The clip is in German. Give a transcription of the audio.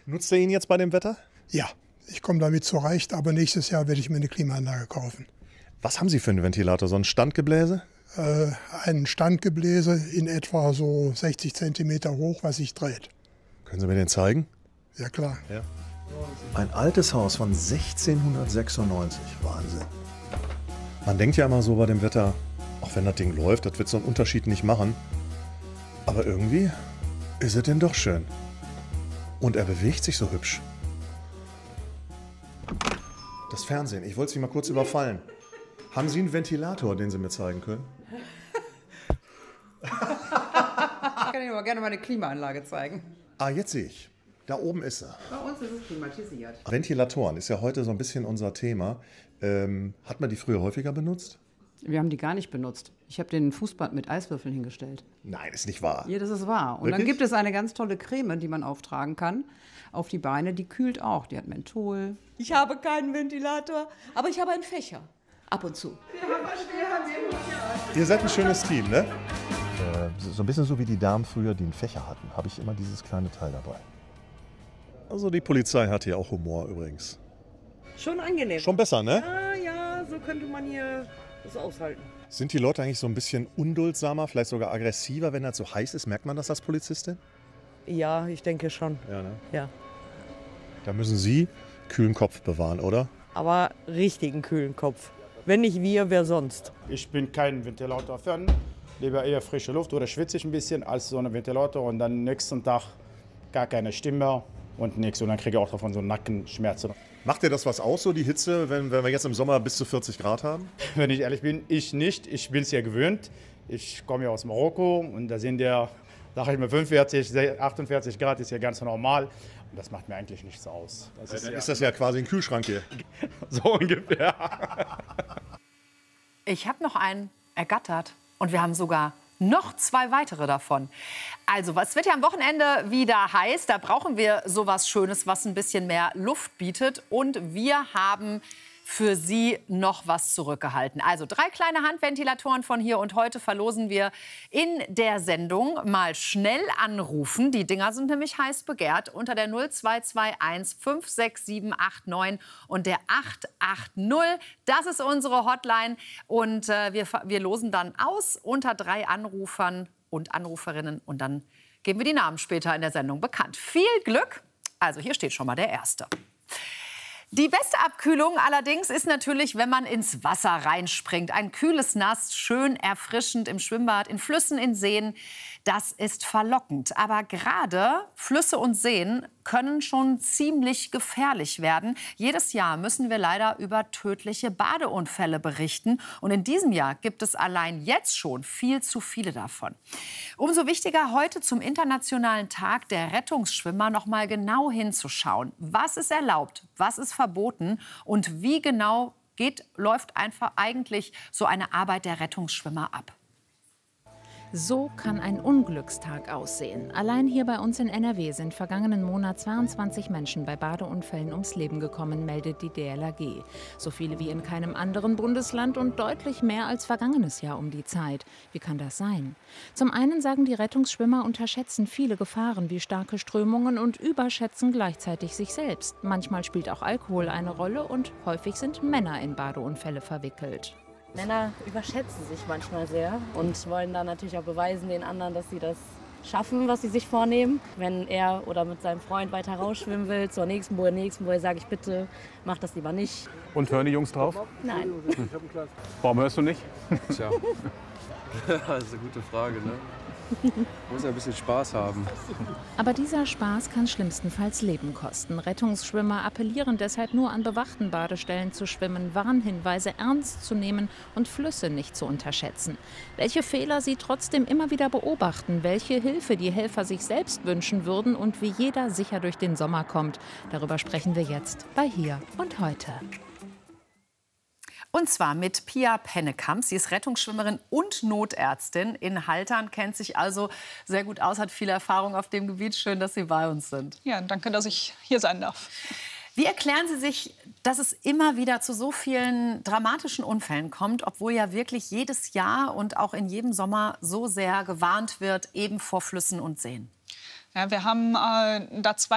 Nutzt ihr ihn jetzt bei dem Wetter? Ja, ich komme damit zurecht, aber nächstes Jahr werde ich mir eine Klimaanlage kaufen. Was haben Sie für einen Ventilator? So ein Standgebläse? Ein Standgebläse in etwa so 60 cm hoch, was sich dreht. Können Sie mir den zeigen? Ja, klar. Ja. Ein altes Haus von 1696. Wahnsinn. Man denkt ja immer so bei dem Wetter, auch wenn das Ding läuft, das wird so einen Unterschied nicht machen. Aber irgendwie ist es denn doch schön. Und er bewegt sich so hübsch. Das Fernsehen, ich wollte Sie mal kurz überfallen. Haben Sie einen Ventilator, den Sie mir zeigen können? Ich kann Ihnen aber gerne meine Klimaanlage zeigen. Ah, jetzt sehe ich. Da oben ist er. Bei uns ist es klimatisiert. Ventilatoren ist ja heute so ein bisschen unser Thema. Hat man die früher häufiger benutzt? Wir haben die gar nicht benutzt. Ich habe den Fußbad mit Eiswürfeln hingestellt. Nein, ist nicht wahr. Ja, das ist wahr. Und Wirklich? dann gibt es eine ganz tolle Creme, die man auftragen kann auf die Beine. Die kühlt auch. Die hat Menthol. Ich habe keinen Ventilator, aber ich habe einen Fächer. Ab und zu. Ihr seid ein schönes Team, ne? So ein bisschen so wie die Damen früher, die einen Fächer hatten, habe ich immer dieses kleine Teil dabei. Also die Polizei hat hier auch Humor übrigens. Schon angenehm. Schon besser, ne? Ja, so könnte man hier das aushalten. Sind die Leute eigentlich so ein bisschen unduldsamer, vielleicht sogar aggressiver, wenn das so heiß ist? Merkt man das als Polizistin? Ja, ich denke schon. Ja, ne? Ja. Da müssen Sie kühlen Kopf bewahren, oder? Aber richtigen kühlen Kopf. Wenn nicht wir, wer sonst? Ich bin kein Ventilator-Fan. Lieber eher frische Luft oder schwitze ich ein bisschen als so ein Ventilator und dann nächsten Tag gar keine Stimme und nichts. Und dann kriege ich auch davon so Nackenschmerzen. Macht dir das was aus, so die Hitze, wenn wir jetzt im Sommer bis zu 40 Grad haben? Wenn ich ehrlich bin, ich nicht. Ich bin es ja gewöhnt. Ich komme ja aus Marokko und da sind ja, sage ich mal, 45, 48 Grad ist ja ganz normal. Und das macht mir eigentlich nichts aus. Dann ist das ja quasi ein Kühlschrank hier. So ungefähr. Ich habe noch einen ergattert und wir haben sogar noch 2 weitere davon. Also, es wird ja am Wochenende wieder heiß. Da brauchen wir sowas Schönes, was ein bisschen mehr Luft bietet. Und wir haben für Sie noch was zurückgehalten. Also 3 kleine Handventilatoren von hier und heute verlosen wir in der Sendung. Mal schnell anrufen. Die Dinger sind nämlich heiß begehrt unter der 0221 56789 und der 880. Das ist unsere Hotline und wir losen dann aus unter 3 Anrufern und Anruferinnen und dann geben wir die Namen später in der Sendung bekannt. Viel Glück. Also hier steht schon mal der Erste. Die beste Abkühlung allerdings ist natürlich, wenn man ins Wasser reinspringt. Ein kühles Nass, schön erfrischend im Schwimmbad, in Flüssen, in Seen. Das ist verlockend. Aber gerade Flüsse und Seen können schon ziemlich gefährlich werden. Jedes Jahr müssen wir leider über tödliche Badeunfälle berichten. Und in diesem Jahr gibt es allein jetzt schon viel zu viele davon. Umso wichtiger heute zum Internationalen Tag der Rettungsschwimmer noch mal genau hinzuschauen. Was ist erlaubt, was ist verboten und wie genau läuft einfach eigentlich so eine Arbeit der Rettungsschwimmer ab? So kann ein Unglückstag aussehen. Allein hier bei uns in NRW sind vergangenen Monat 22 Menschen bei Badeunfällen ums Leben gekommen, meldet die DLRG. So viele wie in keinem anderen Bundesland und deutlich mehr als vergangenes Jahr um die Zeit. Wie kann das sein? Zum einen sagen die Rettungsschwimmer, unterschätzen viele Gefahren wie starke Strömungen und überschätzen gleichzeitig sich selbst. Manchmal spielt auch Alkohol eine Rolle und häufig sind Männer in Badeunfälle verwickelt. Männer überschätzen sich manchmal sehr und wollen dann natürlich auch beweisen den anderen, dass sie das schaffen, was sie sich vornehmen. Wenn er oder mit seinem Freund weiter rausschwimmen will, zur nächsten Buoy sage ich, bitte mach das lieber nicht. Und hören die Jungs drauf? Nein. Warum hörst du nicht? Tja, das ist eine gute Frage, ne? Muss ja ein bisschen Spaß haben. Aber dieser Spaß kann schlimmstenfalls Leben kosten. Rettungsschwimmer appellieren deshalb nur an bewachten Badestellen zu schwimmen, Warnhinweise ernst zu nehmen und Flüsse nicht zu unterschätzen. Welche Fehler sie trotzdem immer wieder beobachten, welche Hilfe die Helfer sich selbst wünschen würden und wie jeder sicher durch den Sommer kommt, darüber sprechen wir jetzt bei Hier und Heute. Und zwar mit Pia Pennekamp. Sie ist Rettungsschwimmerin und Notärztin in Haltern, kennt sich also sehr gut aus, hat viel Erfahrung auf dem Gebiet. Schön, dass Sie bei uns sind. Ja, danke, dass ich hier sein darf. Wie erklären Sie sich, dass es immer wieder zu so vielen dramatischen Unfällen kommt, obwohl ja wirklich jedes Jahr und auch in jedem Sommer so sehr gewarnt wird, eben vor Flüssen und Seen? Ja, wir haben da 2